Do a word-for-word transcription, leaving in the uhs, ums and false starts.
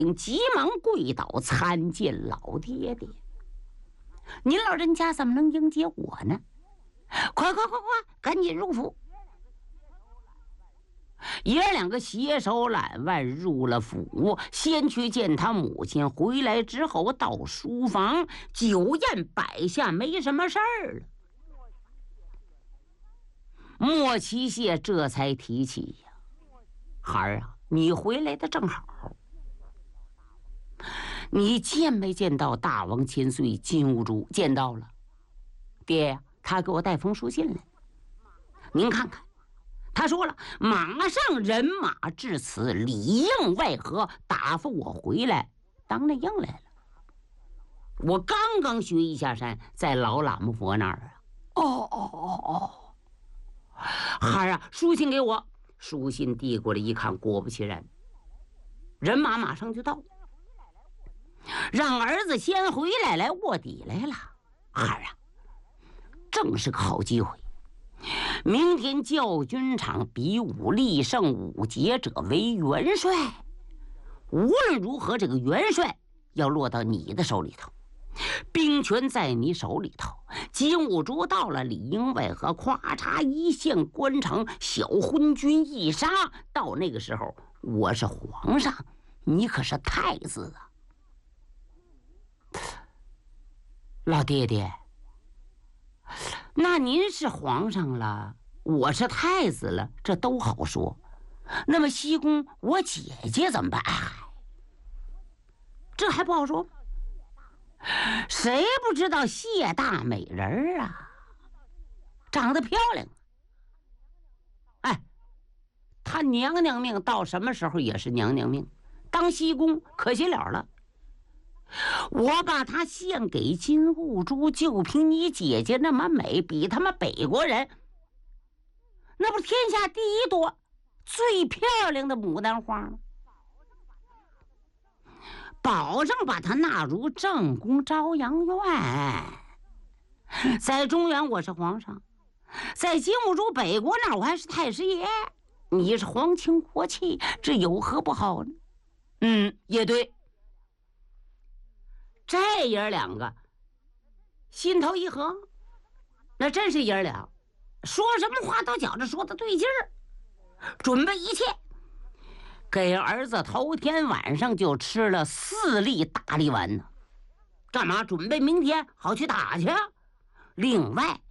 急忙跪倒参见老爹爹。您老人家怎么能迎接我呢？快快快快，赶紧入府！爷儿两个携手揽腕入了府，先去见他母亲。回来之后到书房，酒宴摆下，没什么事儿了。莫奇谢这才提起呀，孩儿啊，你回来的正好。你见没见到大王千岁金兀术？见到了，爹呀，他给我带封书信来。您看看，他说了，马上人马至此，里应外合，打发我回来当那应来了。我刚刚学一下山，在老喇嘛佛那儿啊。哦哦哦哦，孩儿啊，书信给我。书信递过来一看，果不其然，人马马上就到，让儿子先回来来卧底来了。孩儿啊，正是个好机会。明天教军场比武，立胜五杰者为元帅。无论如何，这个元帅要落到你的手里头，兵权在你手里头。金兀术到了，里应外合，咵嚓一线关城，小昏君一杀。到那个时候，我是皇上，你可是太子啊！老爹爹，那您是皇上了，我是太子了，这都好说。那么西宫我姐姐怎么办？哎，这还不好说。谁不知道谢大美人啊，长得漂亮。哎，她娘娘命到什么时候也是娘娘命，当西宫可惜了了。我把她献给金兀术，就凭你姐姐那么美，比他们北国人，那不天下第一朵最漂亮的牡丹花吗？保证把她纳入正宫朝阳院。在中原我是皇上，在金兀术北国那儿我还是太师爷。你是皇亲国戚，这有何不好呢？嗯，也对。这爷儿两个心头一合，那真是爷儿俩说什么话都觉着说的对劲儿，准备一切。给儿子头天晚上就吃了四粒大力丸呢，干嘛？准备明天好去打去。另外